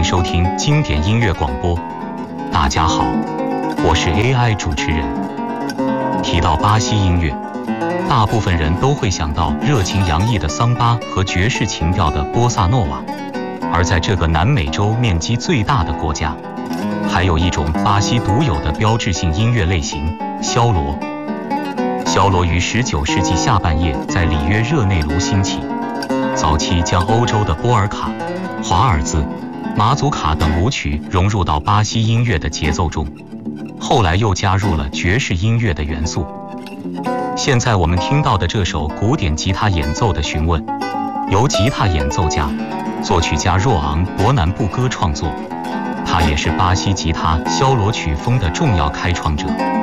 迎收听经典音乐广播。大家好，我是 AI 主持人。提到巴西音乐，大部分人都会想到热情洋溢的桑巴和爵士情调的波萨诺瓦。而在这个南美洲面积最大的国家，还有一种巴西独有的标志性音乐类型——肖罗。肖罗于19世纪下半叶在里约热内卢兴起，早期将欧洲的波尔卡、华尔兹、马祖卡等舞曲融入到巴西音乐的节奏中，后来又加入了爵士音乐的元素。现在我们听到的这首古典吉他演奏的询问，由吉他演奏家、作曲家若昂·伯南布哥创作，他也是巴西吉他肖罗曲风的重要开创者。